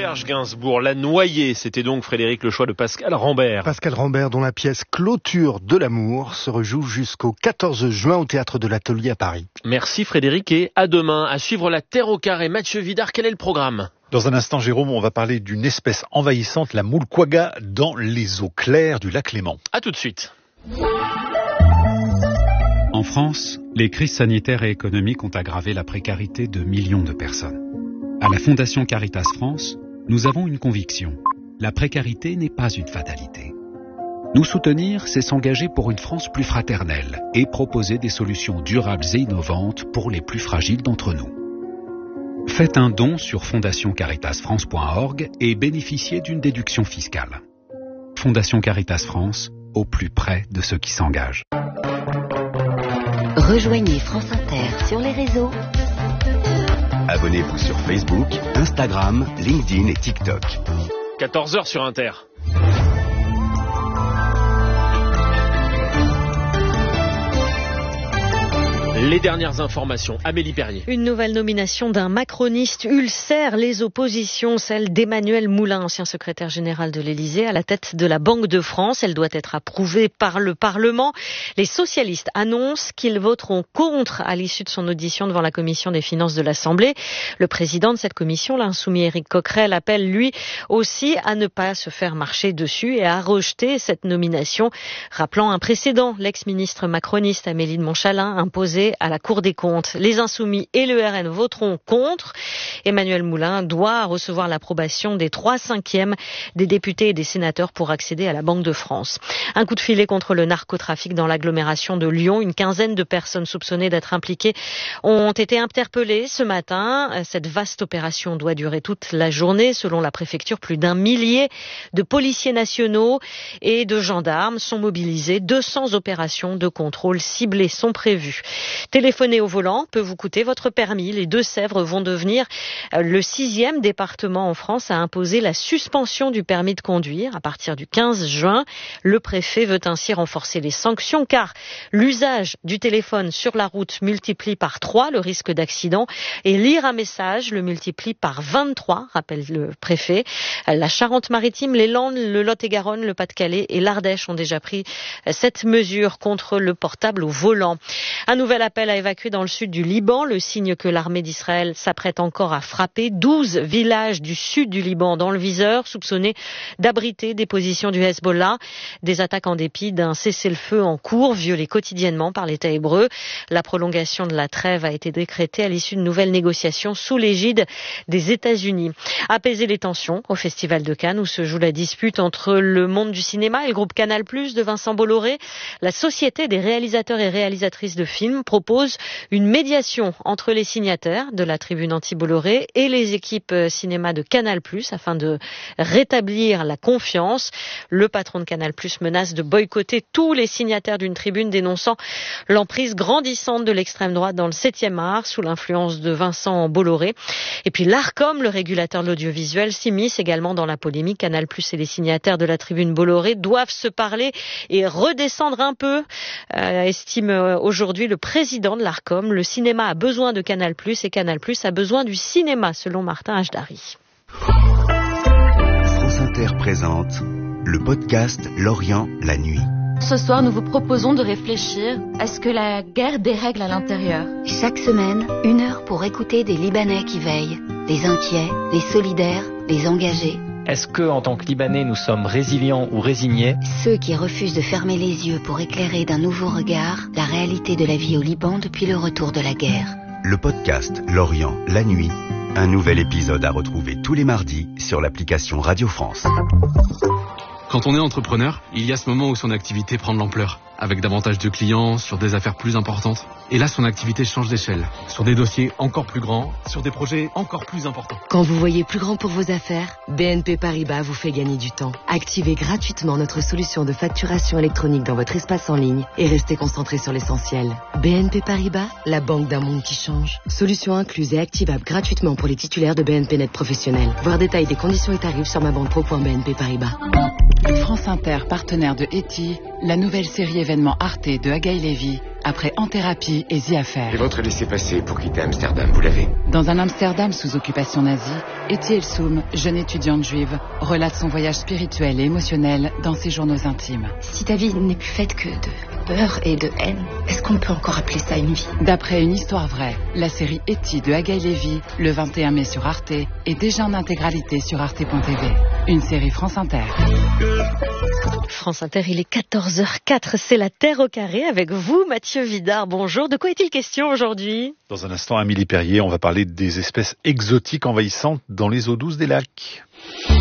Serge Gainsbourg, La Noyée. C'était donc, Frédéric, le choix de Pascal Rambert. Pascal Rambert, dont la pièce Clôture de l'amour se rejoue jusqu'au 14 juin au Théâtre de l'Atelier à Paris. Merci Frédéric et à demain. À suivre la Terre au carré. Mathieu Vidard, quel est le programme ? Dans un instant, Jérôme, on va parler d'une espèce envahissante, la moule quagga, dans les eaux claires du lac Léman. À tout de suite. En France, les crises sanitaires et économiques ont aggravé la précarité de millions de personnes. À la Fondation Caritas France, nous avons une conviction. La précarité n'est pas une fatalité. Nous soutenir, c'est s'engager pour une France plus fraternelle et proposer des solutions durables et innovantes pour les plus fragiles d'entre nous. Faites un don sur fondationcaritasfrance.org et bénéficiez d'une déduction fiscale. Fondation Caritas France, au plus près de ceux qui s'engagent. Rejoignez France Inter sur les réseaux. Abonnez-vous sur Facebook, Instagram, LinkedIn et TikTok. 14h sur Inter. Les dernières informations, Amélie Perrier. Une nouvelle nomination d'un macroniste ulcère les oppositions, celle d'Emmanuel Moulin, ancien secrétaire général de l'Élysée, à la tête de la Banque de France. Elle doit être approuvée par le Parlement. Les socialistes annoncent qu'ils voteront contre à l'issue de son audition devant la commission des finances de l'Assemblée. Le président de cette commission, l'insoumis Éric Coquerel, appelle lui aussi à ne pas se faire marcher dessus et à rejeter cette nomination, rappelant un précédent, l'ex-ministre macroniste Amélie de Montchalin imposé à la Cour des comptes. Les Insoumis et le RN voteront contre. Emmanuel Moulin doit recevoir l'approbation des 3/5 des députés et des sénateurs pour accéder à la Banque de France. Un coup de filet contre le narcotrafic dans l'agglomération de Lyon. Une quinzaine de personnes soupçonnées d'être impliquées ont été interpellées ce matin. Cette vaste opération doit durer toute la journée. Selon la préfecture, plus d'1 millier de policiers nationaux et de gendarmes sont mobilisés. 200 opérations de contrôle ciblées sont prévues. Téléphoner au volant peut vous coûter votre permis. Les Deux-Sèvres vont devenir le 6e département en France à imposer la suspension du permis de conduire à partir du 15 juin. Le préfet veut ainsi renforcer les sanctions car l'usage du téléphone sur la route multiplie par 3 le risque d'accident et lire un message le multiplie par 23, rappelle le préfet. La Charente-Maritime, les Landes, le Lot-et-Garonne, le Pas-de-Calais et l'Ardèche ont déjà pris cette mesure contre le portable au volant. Un nouvel appel à évacuer dans le sud du Liban, le signe que l'armée d'Israël s'apprête encore à frapper. 12 villages du sud du Liban dans le viseur, soupçonnés d'abriter des positions du Hezbollah. Des attaques en dépit d'un cessez-le-feu en cours, violé quotidiennement par l'État hébreu. La prolongation de la trêve a été décrétée à l'issue de nouvelles négociations sous l'égide des États-Unis. Apaiser les tensions au Festival de Cannes où se joue la dispute entre le monde du cinéma et le groupe Canal+ de Vincent Bolloré. La Société des réalisateurs et réalisatrices de films propose une médiation entre les signataires de la tribune anti-Bolloré et les équipes cinéma de Canal+, afin de rétablir la confiance. Le patron de Canal+ menace de boycotter tous les signataires d'une tribune dénonçant l'emprise grandissante de l'extrême droite dans le 7e art sous l'influence de Vincent Bolloré. Et puis l'Arcom, le régulateur de l'audiovisuel, s'immisce également dans la polémique. Canal+ et les signataires de la tribune Bolloré doivent se parler et redescendre un peu, estime aujourd'hui le président de l'Arcom. Le cinéma a besoin de Canal+ et Canal+ a besoin du cinéma, selon Martin Hajdari. France Inter présente le podcast L'Orient, la nuit. Ce soir, nous vous proposons de réfléchir à ce que la guerre dérègle à l'intérieur. Chaque semaine, 1 heure pour écouter des Libanais qui veillent, des inquiets, des solidaires, des engagés. Est-ce que, en tant que Libanais, nous sommes résilients ou résignés ? Ceux qui refusent de fermer les yeux pour éclairer d'un nouveau regard la réalité de la vie au Liban depuis le retour de la guerre. Le podcast L'Orient, la nuit. Un nouvel épisode à retrouver tous les mardis sur l'application Radio France. Quand on est entrepreneur, il y a ce moment où son activité prend de l'ampleur, avec davantage de clients, sur des affaires plus importantes. Et là, son activité change d'échelle, sur des dossiers encore plus grands, sur des projets encore plus importants. Quand vous voyez plus grand pour vos affaires, BNP Paribas vous fait gagner du temps. Activez gratuitement notre solution de facturation électronique dans votre espace en ligne et restez concentré sur l'essentiel. BNP Paribas, la banque d'un monde qui change. Solution incluse et activable gratuitement pour les titulaires de BNP Net Professionnel. Voir détails des conditions et tarifs sur mabanpro.bnp Paribas. France Inter, partenaire de Eti, la nouvelle série événement Arte de Agaï Lévy, après En Thérapie et The Affair. Et votre laissez-passer pour quitter Amsterdam, vous l'avez? Dans un Amsterdam sous occupation nazie, Etty Elsum, jeune étudiante juive, relate son voyage spirituel et émotionnel dans ses journaux intimes. Si ta vie n'est plus faite que de peur et de haine, est-ce qu'on peut encore appeler ça une vie? D'après une histoire vraie, la série Etty de Hagaï Lévy, le 21 mai sur Arte, est déjà en intégralité sur arte.tv. Une série France Inter. France Inter, il est 14h04, c'est la Terre au carré avec vous, Mathieu Vidard. Bonjour, de quoi est-il question aujourd'hui? Dans un instant, Amélie Perrier, on va parler des espèces exotiques envahissantes dans les eaux douces des lacs.